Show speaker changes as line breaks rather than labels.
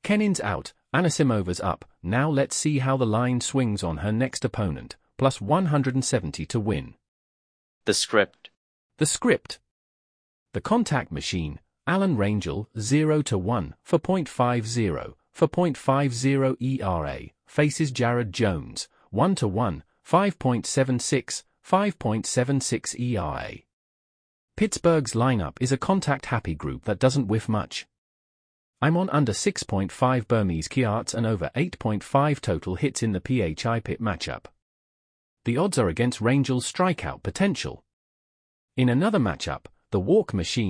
Kenin's out, Anisimova's up. Now let's see how the line swings on her next opponent, plus 170 to win.
The script.
The script. The contact machine, Alan Rangel, 0-1, for 0.50, for 0.50 ERA, faces Jared Jones, 1-1, 5.76, 5.76 ERA. Pittsburgh's lineup is a contact-happy group that doesn't whiff much. I'm on under 6.5 Burmese Kiarts and over 8.5 total hits in the PHI Pitt matchup. The odds are against Rangel's strikeout potential. In another matchup, the walk machine